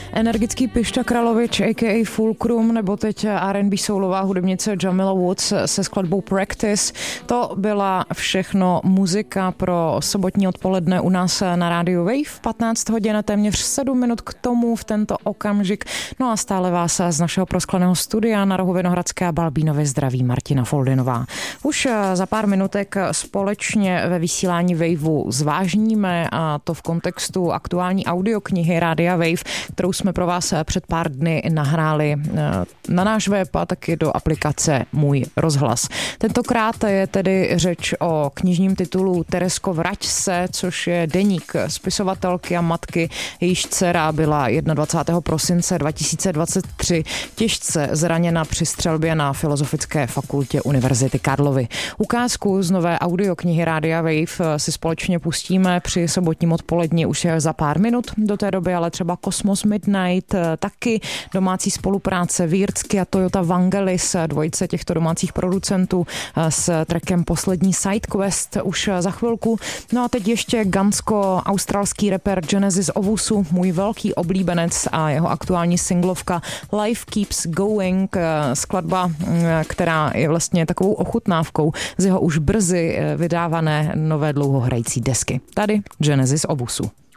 Energický Pišta Kralovič, a.k.a. Fulcrum, nebo teď R&B soulová hudebnice Jamila Woods se skladbou Practice. To byla všechno muzika pro sobotní odpoledne u nás na rádiu Wave. 15 hodin a téměř 7 minut k tomu v tento okamžik. No a stále vás z našeho proskleného studia na rohu Vinohradské a Balbínově zdraví Martina Foldinová. Už za pár minutek společně ve vysílání Waveu zvážníme, a to v kontextu aktuální audioknihy Rádia Wave, kterou jsme pro vás před pár dny nahráli na náš web a taky do aplikace Můj rozhlas. Tentokrát je tedy řeč o knižním titulu Teresko vrať se, což je deník spisovatelky a matky, jejíž dcera byla 21. prosince 2023 těžce zraněna při střelbě na Filozofické fakultě Univerzity Karlovy. Ukázku z nové audioknihy Rádia Wave si společně pustíme při sobotním odpoledni už za pár minut. Do té doby ale třeba Cosmos Midnight, taky domácí spolupráce Výrcky a Toyota Vangelis, dvojice těchto domácích producentů s trackem Poslední Sidequest už za chvilku. No a teď ještě gansko-australský rapper Genesis Owusu, můj velký oblíbenec, a jeho aktuální singlovka Life Keeps Going, skladba, která je vlastně takovou ochutnávkou z jeho už brzy vydávané nové dlouhohrající desky. Tady Genesis Owusu.